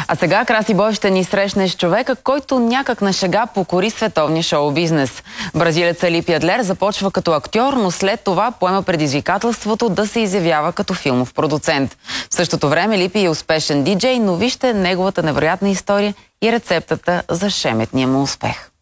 А сега Краси Бой ще ни срещне с човека, който някак на шега покори световния шоу-бизнес. Бразилецът Липи Адлер започва като актьор, но след това поема предизвикателството да се изявява като филмов продуцент. В същото време Липи е успешен диджей, но вижте неговата невероятна история и рецептата за шеметния му успех.